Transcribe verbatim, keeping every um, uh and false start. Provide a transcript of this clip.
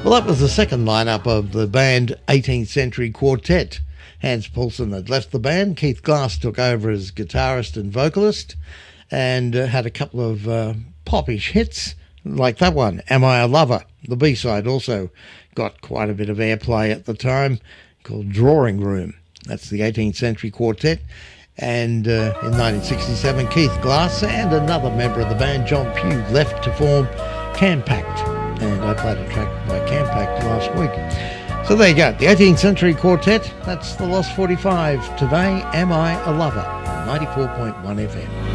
Well, that was the second lineup of the band eighteenth Century Quartet. Hans Poulsen had left the band. Keith Glass took over as guitarist and vocalist and uh, had a couple of uh, popish hits like that one, Am I a Lover? The B-side also got quite a bit of airplay at the time, called Drawing Room. That's the eighteenth Century Quartet. And uh, in nineteen sixty-seven, Keith Glass and another member of the band, John Pugh, left to form Campact. And I played a track by Campact last week. So there you go, the eighteenth Century Quartet. That's the Lost forty-five. Today, Am I a Lover? ninety-four point one F M.